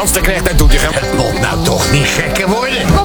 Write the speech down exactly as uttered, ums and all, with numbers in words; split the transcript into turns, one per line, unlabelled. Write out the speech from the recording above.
Als de knecht uit Doetinchem.
Het moet nou toch niet gekker worden.